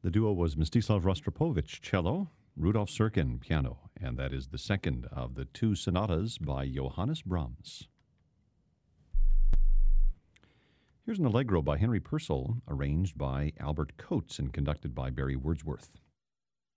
The duo was Mstislav Rostropovich, cello, Rudolf Serkin, piano, and that is the second of the two sonatas by Johannes Brahms. Here's an allegro by Henry Purcell, arranged by Albert Coates and conducted by Barry Wordsworth.